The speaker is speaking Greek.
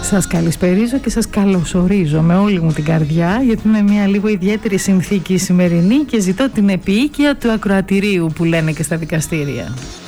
Σας καλησπερίζω και σας καλωσορίζω με όλη μου την καρδιά, γιατί είναι μια λίγο ιδιαίτερη συνθήκη η σημερινή και ζητώ την επίοικια του ακροατηρίου που λένε και στα δικαστήρια.